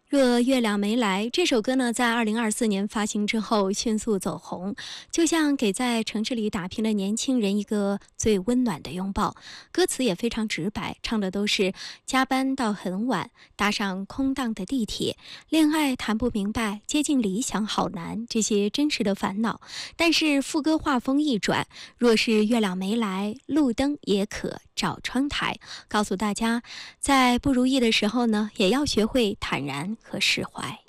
若月亮没来，这首歌呢，在2024年发行之后迅速走红，就像给在城市里打拼的年轻人一个最温暖的拥抱。歌词也非常直白，唱的都是加班到很晚，搭上空荡的地铁，恋爱谈不明白，接近理想好难，这些真实的烦恼。但是副歌画风一转，若是月亮没来，路灯也可照窗台，告诉大家，在不如意的时候呢，也要学会坦然和释怀。